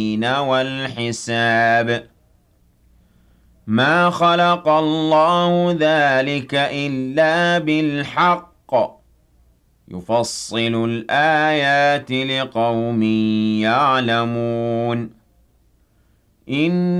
والحساب ما خلق الله ذلك إلا بالحق يفصل الآيات لقوم يعلمون